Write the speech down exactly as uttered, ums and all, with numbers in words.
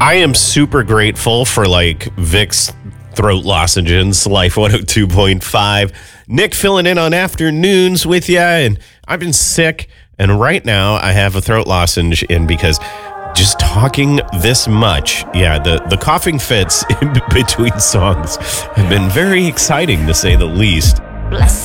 I am super grateful for like Vicks throat lozenges, Life one oh two point five. Nick filling in on afternoons with you, and I've been sick, and right now I have a throat lozenge in because just talking this much, yeah, the, the coughing fits in between songs have been very exciting to say the least. Bless